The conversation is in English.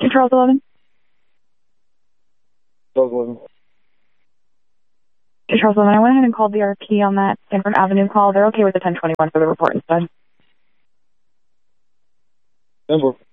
Charles 11? Charles 11. Charles 11, I went ahead and called the RP on that Stanford Avenue call. They're okay with the 1021 for the report instead. 10-4.